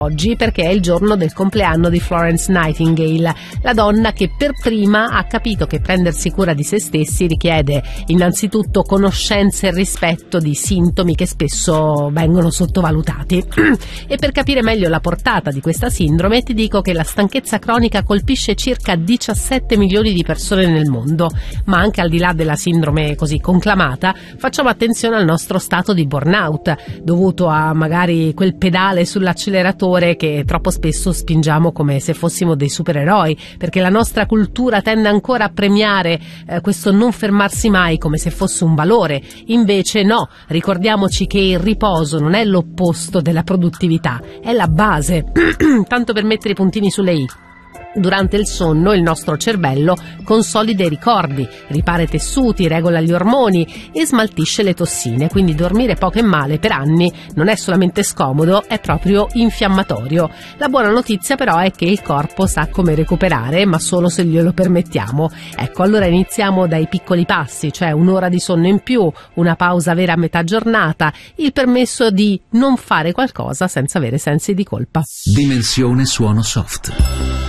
Oggi perché è il giorno del compleanno di Florence Nightingale, la donna che per prima ha capito che prendersi cura di se stessi richiede innanzitutto conoscenza e rispetto di sintomi che spesso vengono sottovalutati. E per capire meglio la portata di questa sindrome ti dico che la stanchezza cronica colpisce circa 17 milioni di persone nel mondo, ma anche al di là della sindrome così conclamata facciamo attenzione al nostro stato di burnout dovuto a magari quel pedale sull'acceleratore che troppo spesso spingiamo come se fossimo dei supereroi, perché la nostra cultura tende ancora a premiare questo non fermarsi mai come se fosse un valore. Invece no, ricordiamoci che il riposo non è l'opposto della produttività, è la base. Tanto per mettere i puntini sulle i. Durante il sonno il nostro cervello consolida i ricordi, ripara i tessuti, regola gli ormoni e smaltisce le tossine, quindi dormire poco e male per anni non è solamente scomodo, è proprio infiammatorio. La buona notizia però è che il corpo sa come recuperare, ma solo se glielo permettiamo. Ecco, allora iniziamo dai piccoli passi, cioè un'ora di sonno in più, una pausa vera a metà giornata, il permesso di non fare qualcosa senza avere sensi di colpa. Dimensione suono soft.